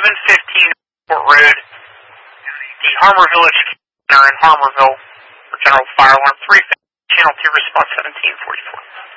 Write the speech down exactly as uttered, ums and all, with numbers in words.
seven fifteen Fort Road, the Harmer Village Center in Harmerville for general fire alarm. three Channel two response seventeen forty-four.